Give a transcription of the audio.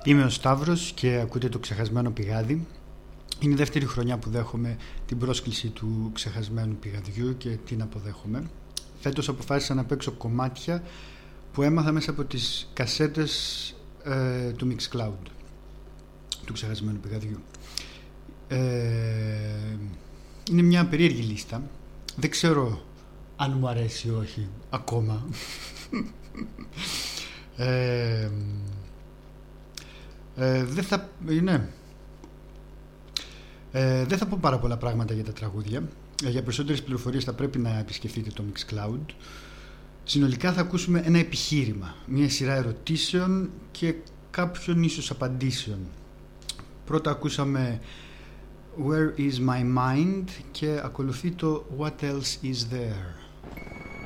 Είμαι ο Σταύρος και ακούτε το Ξεχασμένο Πηγάδι. Είναι η δεύτερη χρονιά που δέχομαι την πρόσκληση του Ξεχασμένου Πηγαδιού και την αποδέχομαι. Φέτος αποφάσισα να παίξω κομμάτια που έμαθα μέσα από τις κασέτες του Mixcloud, του Ξεχασμένου Πηγαδιού. Είναι μια περίεργη λίστα. Δεν ξέρω αν μου αρέσει ή όχι ακόμα. Δεν θα πω πάρα πολλά πράγματα για τα τραγούδια. Για περισσότερες πληροφορίες θα πρέπει να επισκεφτείτε το Mixcloud. Συνολικά θα ακούσουμε ένα επιχείρημα, μια σειρά ερωτήσεων και κάποιων ίσως απαντήσεων. Πρώτα ακούσαμε Where is my mind και ακολουθεί το What else is there.